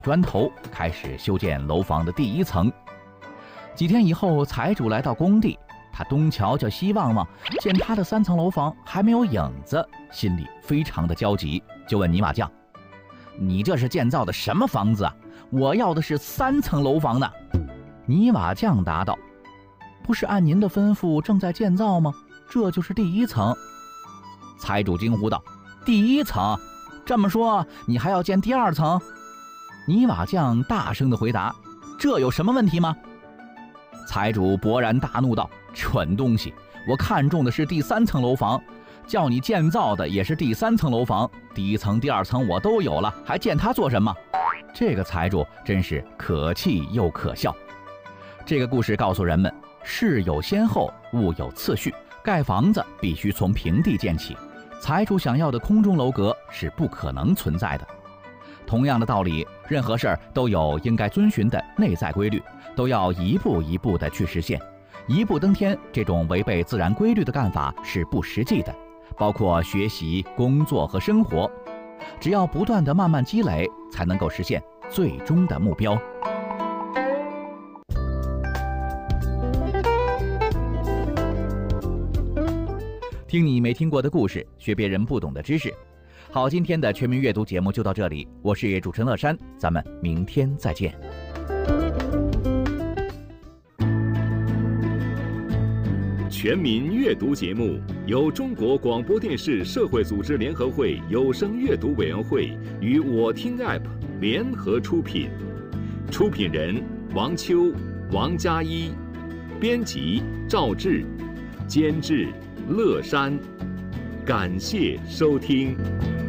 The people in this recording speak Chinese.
砖头，开始修建楼房的第1层。几天以后，财主来到工地，他东瞧瞧西望望，见他的3层楼房还没有影子，心里非常的焦急，就问泥瓦匠：“你这是建造的什么房子啊？我要的是3层楼房呢。”泥瓦匠答道：“不是按您的吩咐正在建造吗？这就是第1层。”财主惊呼道：“第1层？这么说你还要建第2层？”泥瓦匠大声地回答：“这有什么问题吗？”财主勃然大怒道：“蠢东西，我看中的是第3层楼房，叫你建造的也是第3层楼房，第1层、第2层我都有了，还建它做什么？”这个财主真是可气又可笑。这个故事告诉人们，事有先后，物有次序，盖房子必须从平地建起，财主想要的空中楼阁是不可能存在的。同样的道理，任何事儿都有应该遵循的内在规律，都要一步一步的去实现。一步登天这种违背自然规律的干法是不实际的，包括学习、工作和生活。只要不断的慢慢积累，才能够实现最终的目标。听你没听过的故事，学别人不懂的知识。好，今天的全民阅读节目就到这里，我是主持人乐山，咱们明天再见。 全民阅读节目由中国广播电视社会组织联合会有声阅读委员会与我听 App 联合出品，出品人王秋、王佳一，编辑赵志，监制乐山。感谢收听。